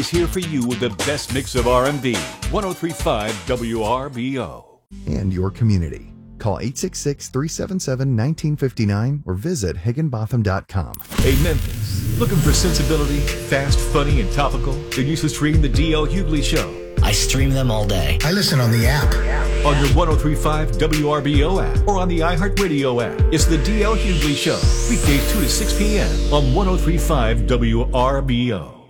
is here for you with the best mix of R&B. 103.5 WRBO. And your community. Call 866-377-1959 or visit higginbotham.com. Hey, Memphis. Looking for sensibility, fast, funny, and topical? Then you should stream the D.L. Hughley Show. I stream them all day. I listen on the app. On your 103.5 WRBO app or on the iHeartRadio app. It's the D.L. Hughley Show. Weekdays 2 to 6 p.m. on 103.5 WRBO.